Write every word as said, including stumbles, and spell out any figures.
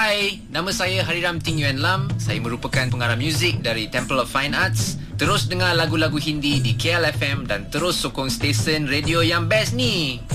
Hai, nama saya Hariram Ting Yuan Lam. Saya merupakan pengarah muzik dari Temple of Fine Arts. Terus dengar lagu-lagu Hindi di K L F M dan terus sokong stesen radio yang best ni.